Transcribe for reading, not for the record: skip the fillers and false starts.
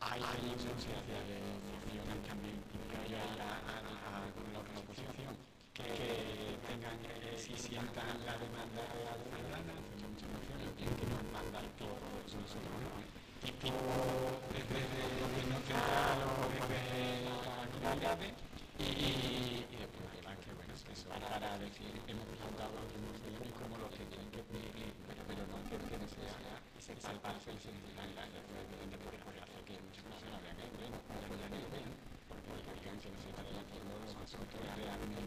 hay muchas funciones también que con la oposición que tengan, si sientan la demanda ciudadana, hacemos muchas funciones que nos mandan por nosotros, ¿no? Tipo desde el gobierno central o desde las comunidades y después además que bueno, eso para decir hemos plantado los funciones como lo que tienen que cumplir, pero no que sea y se saltarse el sentido de la porque hace que muchas personas vean que bueno, ya no vean, porque digan que no se están haciendo los asuntos realmente